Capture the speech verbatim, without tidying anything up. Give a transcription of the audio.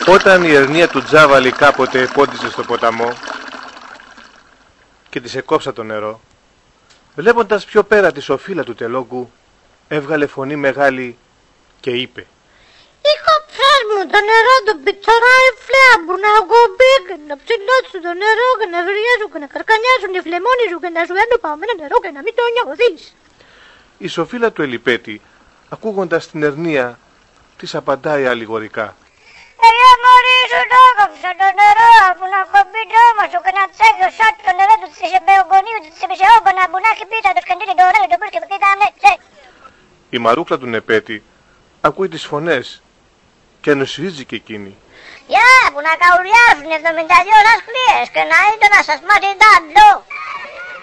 Όταν η ερνία του Τζάβαλη κάποτε πόντιζε στο ποταμό και της εκόψα το νερό, βλέποντας πιο πέρα τη σοφίλα του τελόγκου, έβγαλε φωνή μεγάλη και είπε: «Είχα ψάς μου το νερό του πιτσαράει φλέα που να κομπεί και να ψηλώσουν το νερό και να βριάζουν και να καρκανιάζουν οι φλεμόνοι σου και να σου έρνουν παμμένα νερό και να μην το νιώθεις». Η σοφίλα του Ελιπέτη, ακούγοντας την ερνία, της απαντάει αλληγορικά: «Εγώ μωρί σου το έκοψα το νερό που να κομπεί το αίμα σου και να τσέχει ο σάτ το νερό του της εμπεογονίου της επισεόγκονα που να έχει πίτα το σκεντήρι το ωραίο το πούς και πήκαμε τσε». Η μαρούκλα του Νεπέτη ακούει τις φωνές και νοσίζει και εκείνη. «Γεια, που να καουριάζουν εβδομήντα δύο ασκλίες και να είναι να σας μάθει δάντο».